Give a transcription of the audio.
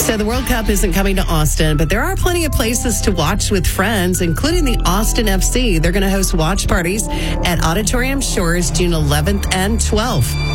So the World Cup isn't coming to Austin, but there are plenty of places to watch with friends, including the Austin FC. They're going to host watch parties at Auditorium Shores June 11th and 12th.